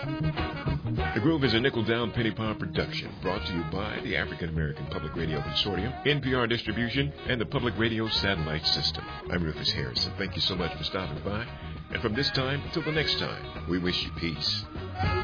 The Groove is a nickel-down, penny-pound production brought to you by the African American Public Radio Consortium, NPR Distribution, and the Public Radio Satellite System. I'm Rufus Harrison. Thank you so much for stopping by. And from this time until the next time, we wish you peace.